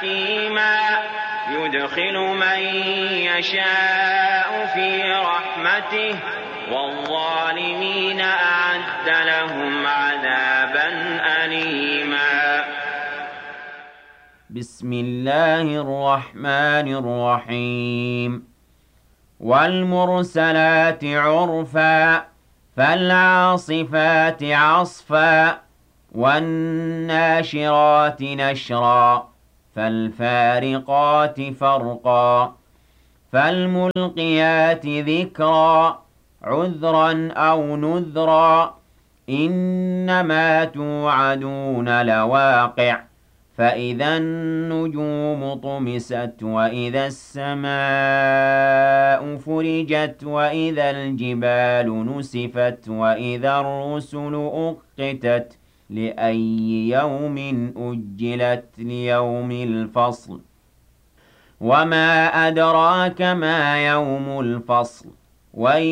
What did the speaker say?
حكيما يدخل من يشاء في رحمته والظالمين أعد لهم عذابا أليما. بسم الله الرحمن الرحيم. والمرسلات عرفا فالعاصفات عصفا والناشرات نشرا فالفارقات فرقا فالملقيات ذكرا عذرا أو نذرا إنما توعدون لواقع فإذا النجوم طمست وإذا السماء فرجت وإذا الجبال نسفت وإذا الرسل أقتت لأي يوم أجلت ليوم الفصل وما أدراك ما يوم الفصل